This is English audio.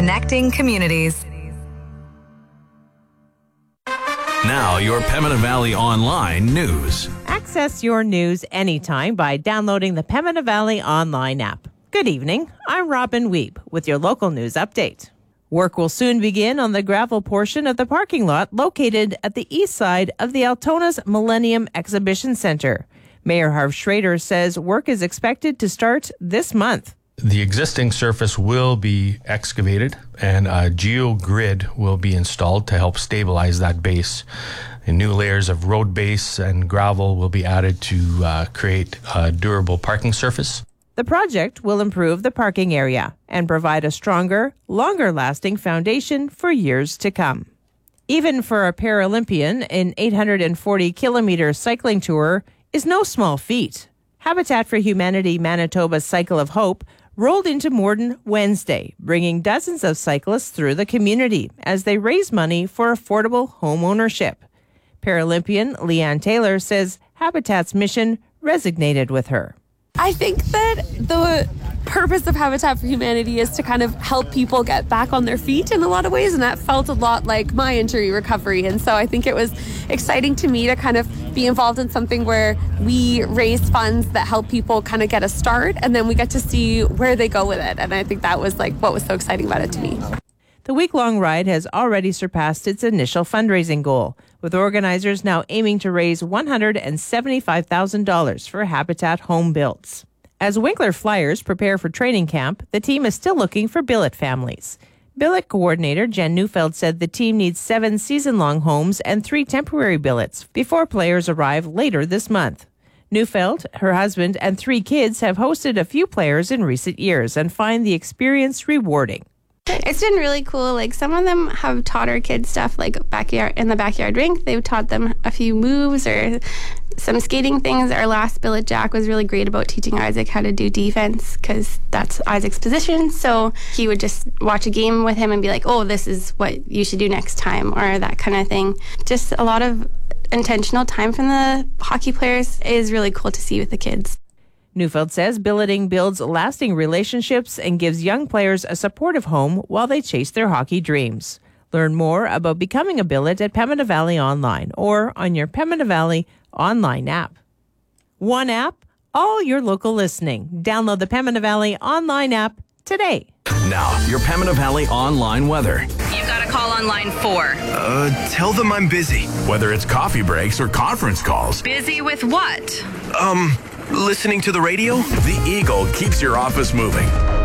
connecting communities. Now, your Pembina Valley Online news. Access your news anytime by downloading the Pembina Valley Online app. Good evening. I'm Robin Weeb with your local news update. Work will soon begin on the gravel portion of the parking lot located at the east side of the Altona's Millennium Exhibition Centre. Mayor Harv Schrader says work is expected to start this month. The existing surface will be excavated and a geogrid will be installed to help stabilize that base. And new layers of road base and gravel will be added to create a durable parking surface. The project will improve the parking area and provide a stronger, longer-lasting foundation for years to come. Even for a Paralympian, an 840-kilometer cycling tour is no small feat. Habitat for Humanity Manitoba's Cycle of Hope rolled into Morden Wednesday, bringing dozens of cyclists through the community as they raise money for affordable home ownership. Paralympian Leanne Taylor says Habitat's mission resonated with her. I think that the purpose of Habitat for Humanity is to kind of help people get back on their feet in a lot of ways, and that felt a lot like my injury recovery. And so I think it was exciting to me to kind of be involved in something where we raise funds that help people kind of get a start, and then we get to see where they go with it. And I think that was like what was so exciting about it to me. The week-long ride has already surpassed its initial fundraising goal, with organizers now aiming to raise $175,000 for Habitat home builds. As Winkler Flyers prepare for training camp, the team is still looking for billet families. Billet coordinator Jen Neufeld said the team needs 7 season-long homes and 3 temporary billets before players arrive later this month. Neufeld, her husband, and 3 kids have hosted a few players in recent years and find the experience rewarding. It's been really cool. Like, some of them have taught our kids stuff, like in the backyard rink. They've taught them a few moves or some skating things. Our last billet Jack was really great about teaching Isaac how to do defense, because that's Isaac's position. So he would just watch a game with him and be like, oh, this is what you should do next time, or that kind of thing. Just a lot of intentional time from the hockey players is really cool to see with the kids. Neufeld says billeting builds lasting relationships and gives young players a supportive home while they chase their hockey dreams. Learn more about becoming a billet at Pembina Valley Online or on your Pembina Valley Online app. One app, all your local listening. Download the Pembina Valley Online app today. Now, your Pembina Valley Online weather. You've got to call on line 4. Tell them I'm busy. Whether it's coffee breaks or conference calls. Busy with what? Listening to the radio? The Eagle keeps your office moving.